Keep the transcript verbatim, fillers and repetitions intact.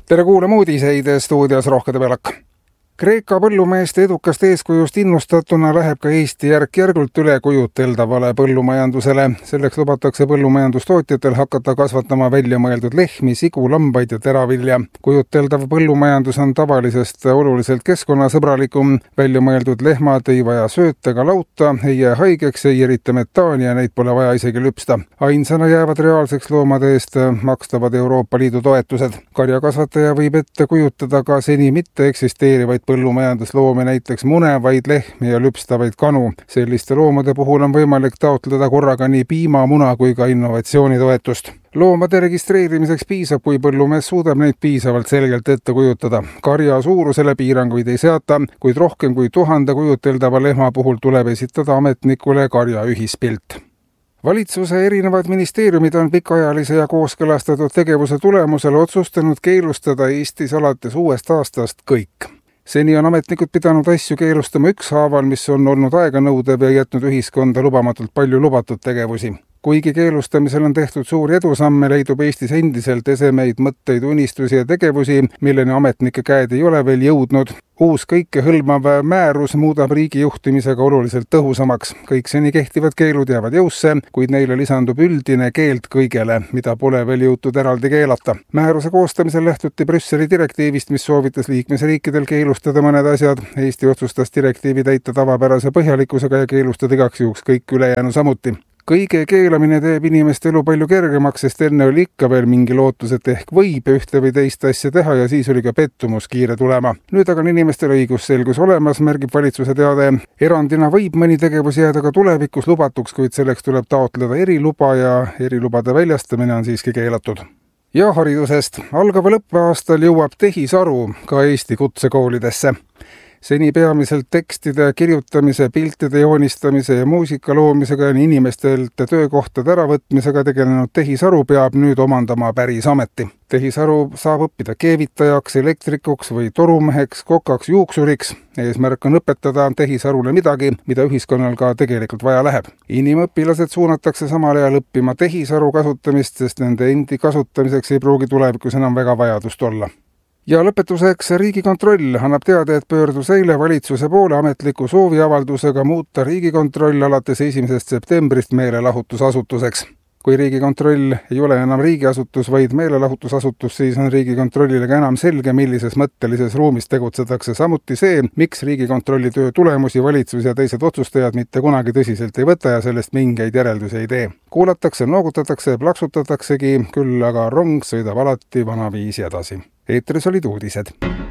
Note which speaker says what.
Speaker 1: tere kuulama uudiseid, stuudios Rohkede Pelak. Kreeka põllumeeste edukast eeskujust innustatuna läheb ka Eesti järk-järgult üle kujuteldavale põllumajandusele. Selleks lubatakse põllumajandustootjatel hakata kasvatama välja mõeldud lehmi, sigu, lambaid ja teravilja. Kujuteldav põllumajandus on tavalisest oluliselt keskkonnasõbralikum. Välja mõeldud lehmad ei vaja sööt ega lauta, ei jää haigeks, ei erita metaani ja neid pole vaja isegi lüpsta. Ainsana jäävad reaalseks loomade eest makstavad Euroopa Liidu toetused. Karjakasvataja võib ette kujutada ka seni mitte eksisteerivaid põllumajandusloome, näiteks munevaid lehmi ja lüpstavaid kanu. Selliste loomade puhul on võimalik taotleda korraga nii piima, muna kui ka innovatsioonitoetust. Loomade registreerimiseks piisab, kui põllumees suudab neid piisavalt selgelt ette kujutada. Karja suurusele piiranguid ei seata, kuid rohkem kui tuhande kujuteldava lehma puhul tuleb esitada ametnikule karja ühispilt. Valitsuse erinevad ministeeriumid on pikaajalise ja kooskõlastatud tegevuse tulemusel otsustanud keelustada Eestis alates uuest aastast kõik. Seni on ametnikud pidanud asju keelustama ükshaaval, mis on olnud aeganõudev ja jätnud ühiskonda lubamatult palju lubatud tegevusi. Kuigi keelustamisel on tehtud suuri edusamme, leidub Eestis endiselt esemeid, mõtteid, unistusi ja tegevusi, milleni ametnike käed ei ole veel jõudnud. Uus kõikehõlmav määrus muudab riigi juhtimisega oluliselt tõhusamaks. Kõik seni kehtivad keelud jäävad jõusse, kuid neile lisandub üldine keeld kõigele, mida pole veel jõutud eraldi keelata. Määruse koostamisel lähtuti Brüsseli direktiivist, mis soovitas liikmesriikidel keelustada mõned asjad. Eesti otsustas direktiivi täita tavapärase põhjalikkusega ja keelustada igaks juhuks kõik ülejäänu samuti. Kõige keelamine teeb inimeste elu palju kergemaks, sest enne oli ikka veel mingi lootus, et ehk võib ühte või teist asja teha ja siis oli ka pettumus kiire tulema. Nüüd aga on inimestel õigusselgus olemas, märgib valitsuse teade. Erandina võib mõni tegevus jääda ka tulevikus lubatuks, kuid selleks tuleb taotleda eriluba ja erilubade väljastamine on siiski keelatud. Ja haridusest. Algaval õppeaastal jõuab tehisaru ka Eesti kutsekoolidesse. Seni peamiselt tekstide kirjutamise, piltide joonistamise ja muusika loomisega ja inimestelt töökohtade äravõtmisega tegelenud tehisaru peab nüüd omandama päris ameti. Tehisaru saab õppida keevitajaks, elektrikuks või torumeheks, kokaks, juuksuriks. Eesmärk on õpetada tehisarule midagi, mida ühiskonnal ka tegelikult vaja läheb. Inimõpilased suunatakse samal ajal õppima tehisaru kasutamist, sest nende endi kasutamiseks ei pruugi tulevikus enam väga vajadust olla. Ja lõpetuseks Riigikontroll annab teada, et pöördus eile valitsuse poole ametliku sooviavaldusega muuta Riigikontroll alates esimesest septembrist meelelahutusasutuseks. Kui Riigikontroll ei ole enam riigiasutus, vaid meelelahutusasutus, siis on Riigikontrollile ka enam selge, millises mõttelises ruumis tegutsetakse. Samuti see, miks Riigikontrolli töö tulemusi valitsus ja teised otsustajad mitte kunagi tõsiselt ei võta ja sellest mingeid järeldusi ei tee. Kuulatakse, noogutatakse ja plaksutataksegi, küll aga rong sõidab alati vanaviisi edasi. Eetris olid uudised.